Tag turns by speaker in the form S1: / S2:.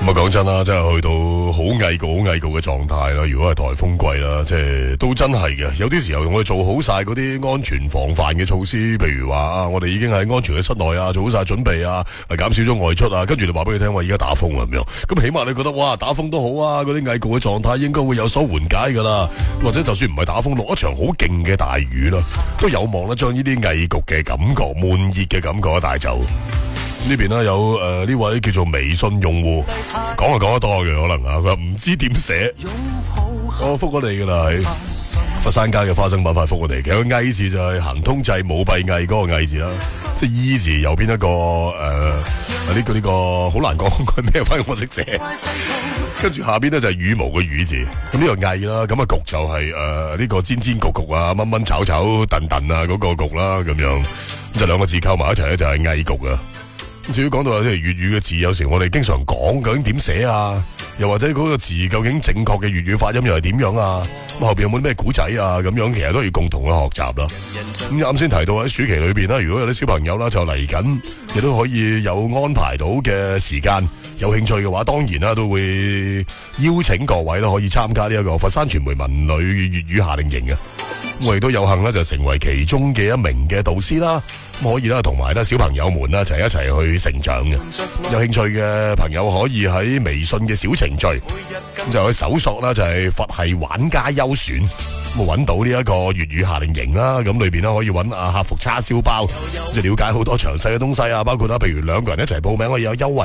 S1: 咁啊，講真啦，真係去到好翳焗嘅狀態啦。如果係颱風季啦，即係都真係嘅。有啲時候我哋做好晒嗰啲安全防範嘅措施，譬如話啊，我哋已經喺安全嘅室內啊，做好晒準備啊，減少咗外出啊，跟住你話俾佢聽話，而家打風咁樣。咁起碼你覺得哇，打風都好啊，嗰啲翳焗嘅狀態應該會有所緩解噶啦。或者就算唔係打風，落一場好勁嘅大雨啦，都有望咧將呢啲翳焗嘅感覺、悶熱嘅感覺帶走。呢邊咧有呢位叫做微信用戶講就講得多嘅可能啊，佢話唔知點寫，我覆咗你噶啦，喺佛山街嘅花生板塊覆我哋。其實個翳字就係行通濟舞弊翳嗰個翳字啦，即係E字右邊一個呢個好難講佢咩，反正我識寫。跟住下邊咧就係羽毛嘅羽字，咁呢個翳啦，咁啊焗就係呢個煎焗啊，炆炒燉啊嗰個焗啦咁樣，咁就兩個字溝埋一齊咧就係翳焗啊。至於講到有啲粵語嘅字，有時我哋經常講究竟點寫啊，又或者嗰個字究竟正確嘅粵語發音又係點樣啊？咁後邊有冇咩古仔啊？咁樣其實都要共同去學習啦。咁啱先提到喺暑期裏邊啦，如果有啲小朋友啦就嚟緊，亦都可以有安排到嘅時間，有興趣嘅話，當然啦都會邀請各位啦可以參加呢一個佛山傳媒文旅粵語夏令營嘅。我亦都有幸咧就成為其中嘅一名嘅導師啦，咁可以啦同埋咧小朋友們啦一齊去成長嘅。有興趣嘅朋友可以喺微信嘅小程序咁就去搜索啦，就係佛系玩家優選，咁揾到呢一個粵語夏令營啦。咁裏邊咧可以揾客服叉燒包，就了解好多詳細嘅東西啊，包括啦譬如兩個人一齊報名可以有優惠。